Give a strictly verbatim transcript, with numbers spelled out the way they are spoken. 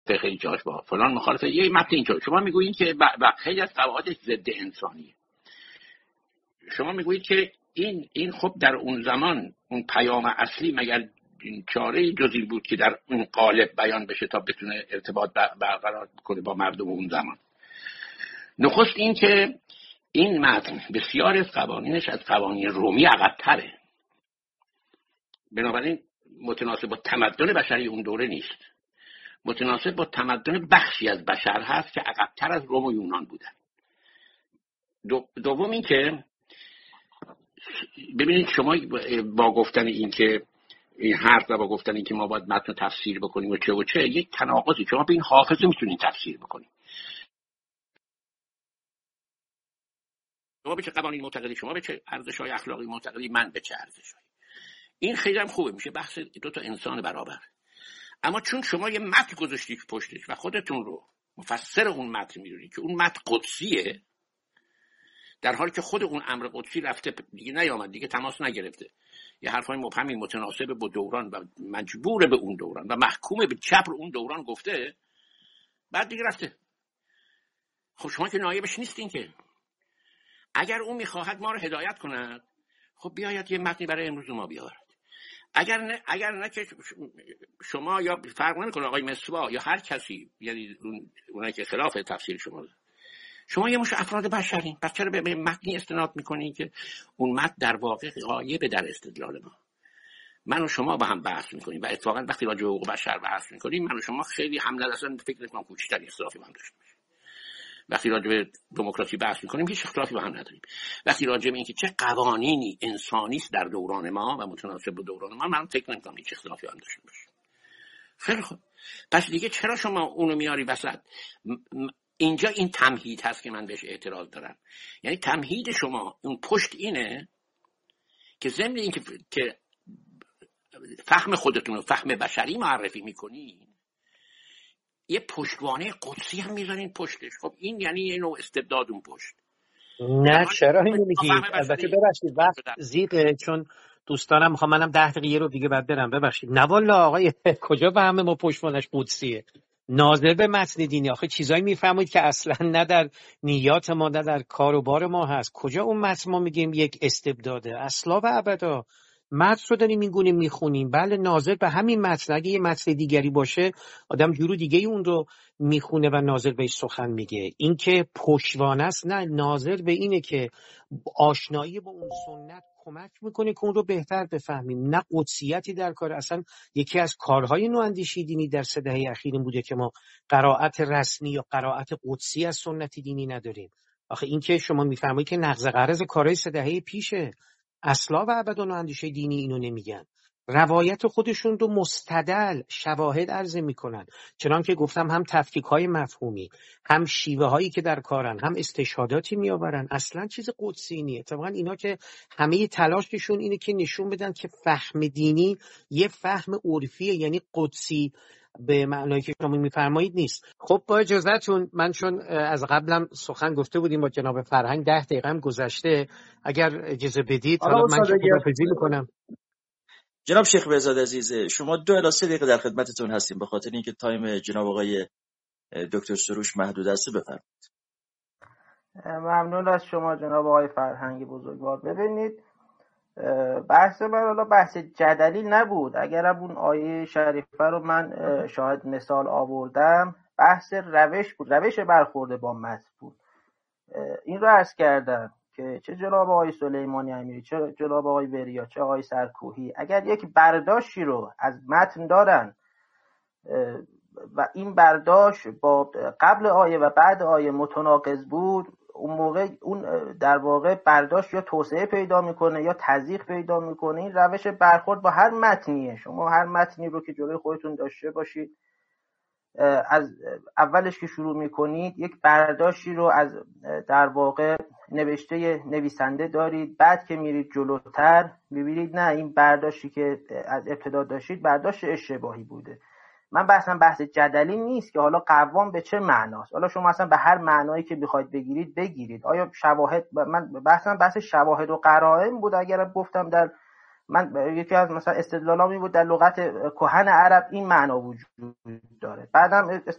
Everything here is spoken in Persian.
خیلی جاش با فلان مخالفه. یه متن اینجا شما میگویید که و خیلی از قواعدش ضد انسانیه. شما میگویید که این این خب در اون زمان اون پیام اصلی مگر چاره جز این بود که در اون قالب بیان بشه تا بتونه ارتباط برقرار کنه با مردم اون زمان. نخست این که این متن بسیار از قوانینش از قوانین رومی عقب‌تره، بنابراین متناسب با تمدن بشری اون دوره نیست، متناسب با تمدن بخشی از بشر هست که عقب‌تر از روم و یونان بودن. دو دوم این که ببینید شما با گفتن این که این حرف و با گفتن این که ما باید متن تفسیر بکنیم و چه و چه یک تناقضی. شما به این حافظه میتونید تفسیر بکنید، شما به چه قوانین معتقدی، شما به چه ارزش‌های اخلاقی معتقدی، من به چه ارزش‌هایی. این خیلی هم خوبه، میشه بحث دو تا انسان برابر. اما چون شما یه متن گذاشتید پشتش و خودتون رو مفسر اون متن میدونید که اون متن قدسیه، در حالی که خود اون امر قدسی رفته دیگه نیامد، دیگه تماس نگرفته، یه حرفای مبهمی متناسب با دوران و مجبور به اون دوران و محکوم به چپر اون دوران گفته، بعد دیگه رفته. خب شما که نایبش نیستین که. اگر اون میخواهد ما رو هدایت کند، خب بیاید یه متنی برای امروز ما بیاورد. اگر نه اگر نه که شما یا فرق نمیکنه آقای مصباح یا هر کسی، یعنی اون اونایی که خلاف تفسیر شما، شما یه مش افراد بشرین، پس چرا به متنی استناد میکنین که اون متن در واقع غایب در استدلال ما؟ من و شما با هم بحث میکنیم و اتفاقا وقتی راجع به حقوق بشر بحث میکنیم من و شما خیلی هم نداشتن، فکر نکنم کوچکتری اختلافی با هم داشته باشیم. وقتی راجع به دموکراسی بحث میکنیم هیچ اختلافی با هم نداریم. وقتی راجع به اینکه چه قوانینی انسانی است در دوران ما و متناسب با دوران ما، من فکر نمیکنم هیچ اختلافی با هم داشته باشیم. خیلی خوب، پس دیگه چرا شما اونو میاری وسط؟ اینجا این تمهید هست که من بهش اعتراض دارم. یعنی تمهید شما اون پشت اینه که ضمن این که که فهم خودتون و فهم بشری معرفی میکنین، یه پشتوانه قدسی هم میذارین پشتش. خب این یعنی یه نوع استبداد اون پشت. نه چرا اینو میگید؟ البته ببخشید وقت زیقه، چون دوستانم میخوام منم ده دقیقه رو دیگه بعد برم. ببخشید نه والا آقای کجا فهمه ما پشتوانش قدسیه؟ ناظر به متن دینی آخه چیزایی میفهمید که اصلا نه در نیات ما نه در کار و بار ما هست. کجا اون متن ما میگیم یک استبداده؟ اصلا و ابدا متن رو داریم این گونه میخونیم. بله ناظر به همین متن، اگه یه متن دیگری باشه آدم جورو دیگه ای اون رو میخونه و ناظر بهش سخن میگه. این که پشتوانه است، نه، ناظر به اینه که آشنایی با اون سنت کمک میکنه که اون رو بهتر بفهمیم، نه قدسیتی در کار. اصلا یکی از کارهای نواندیشی دینی در سه دهه اخیر این بوده که ما قرائت رسمی یا قرائت قدسی از سنت دینی نداریم. آخه این که شما میفرمایید که نقض قرض کارهای سه دهه پیشه، اصلا و ابدا نواندیشای دینی اینو نمیگن. روایت خودشون رو مستدل شواهد عرضه میکنن، چنان که گفتم هم تفکیک های مفهومی، هم شیوه هایی که در کارن، هم استشهاداتی میآورن. اصلا چیز قدسی نیه. اتفاقا اینا که همه تلاششون اینه که نشون بدن که فهم دینی یه فهم عرفیه، یعنی قدسی به معنایی که شما میفرمایید نیست. خب با اجازهتون من چون از قبلم سخن گفته بودیم با جناب فرهنگ، ده دقیقه هم گذشته، اگر اجازه بدید حالا من خداحافظی میکنم. جناب شیخ بهزاد عزیز، شما دو الی سه دقیقه در خدمتتون هستیم، به خاطر اینکه تایم جناب آقای دکتر سروش محدود است. بفرمایید. ممنون از شما جناب آقای فرهنگ بزرگوار. ببینید بحث من حالا بحث جدلی نبود. اگر اون آیه شریفه رو من شاید مثال آوردم، بحث روش بود، روش برخورد با متن بود. این رو عرض کردم که چه جناب آقای سلیمانی امیری، چه جناب آقای وریا، چه آقای سرکوهی، اگر یک برداشتی رو از متن دارن و این برداشت با قبل آیه و بعد آیه متناقض بود، اون موقع اون در واقع برداشت یا توسعه پیدا میکنه یا تضییق پیدا میکنه. این روش برخورد با هر متنیه. شما هر متنی رو که جلوی خودتون داشته باشید، از اولش که شروع میکنید یک برداشتی رو از در واقع نوشته نویسنده دارید، بعد که میرید جلوتر میبینید نه، این برداشتی که از ابتدا داشتید برداشت اشتباهی بوده. من بحثم بحث جدلی نیست که حالا قوام به چه معناست. حالا شما اصلا به هر معنایی که بخواید بگیرید بگیرید. آیا شواهد، من بحثم بحث شواهد و قرائن بود. اگرم گفتم در من یکی از مثلا استدلالامی بود در لغت کهن عرب این معنا وجود داره، بعدم